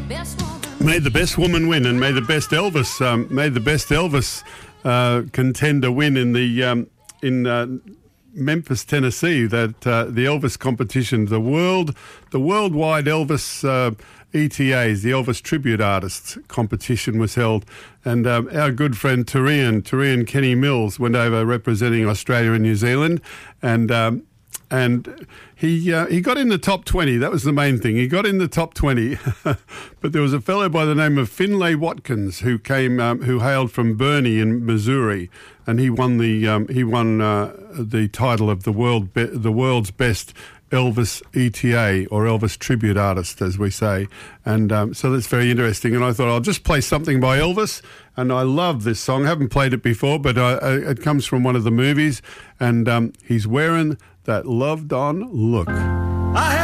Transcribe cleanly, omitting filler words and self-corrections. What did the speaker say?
May the best woman win, and may the best Elvis contender win in Memphis, Tennessee. That the Elvis competition, the worldwide Elvis ETAs, the Elvis Tribute Artists competition was held, and our good friend Turian Kenny Mills went over representing Australia and New Zealand, and he got in the top 20. That was the main thing. He got in the top 20, but there was a fellow by the name of Finlay Watkins who hailed from Bernie in Missouri, and he won the title of the world's best Elvis ETA, or Elvis Tribute Artist, as we say. And so that's very interesting. And I thought I'll just play something by Elvis. And I love this song. I haven't played it before, but it comes from one of the movies. And he's wearing that loved-on look.